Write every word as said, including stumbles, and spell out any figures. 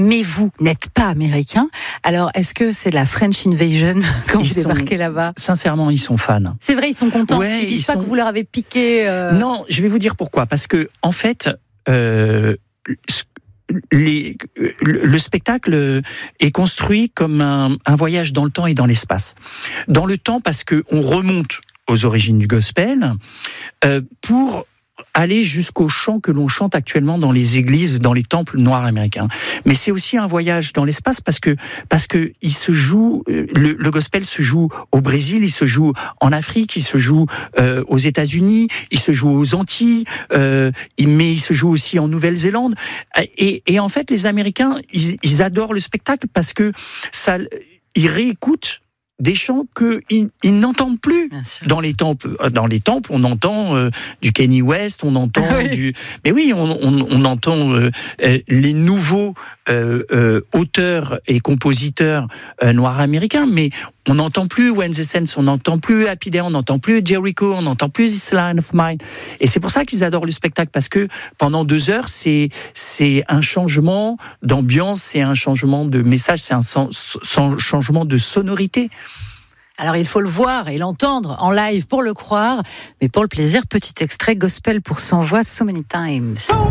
Mais vous n'êtes pas américain. Alors, est-ce que c'est la French Invasion quand ils vous débarquez sont, là-bas? Sincèrement, ils sont fans. C'est vrai, ils sont contents. Ouais, ils disent ils pas sont... que vous leur avez piqué. Euh... Non, je vais vous dire pourquoi. Parce que en fait, euh, les, le spectacle est construit comme un, un voyage dans le temps et dans l'espace. Dans le temps, parce que on remonte aux origines du gospel euh, pour aller jusqu'au chant que l'on chante actuellement dans les églises, dans les temples noirs américains. Mais c'est aussi un voyage dans l'espace parce que parce que il se joue le, le gospel se joue au Brésil, il se joue en Afrique, il se joue euh, aux États-Unis, il se joue aux Antilles, euh, mais il se joue aussi en Nouvelle-Zélande. Et, et en fait, les Américains, ils, ils adorent le spectacle parce que ça, ils réécoutent des chants qu'ils ils n'entendent plus dans les temples. Dans les temples, on entend euh, du Kanye West, on entend oui. du. Mais oui, on, on, on entend euh, euh, les nouveaux euh, euh, auteurs et compositeurs euh, noirs américains, mais on n'entend plus When the Saints, on n'entend plus Happy Day, on n'entend plus Jericho, on n'entend plus This Line of Mine. Et c'est pour ça qu'ils adorent le spectacle, parce que pendant deux heures, c'est c'est un changement d'ambiance, c'est un changement de message, c'est un son, son, changement de sonorité. Alors il faut le voir et l'entendre en live pour le croire, mais pour le plaisir, petit extrait gospel pour cent voix, So Many Times.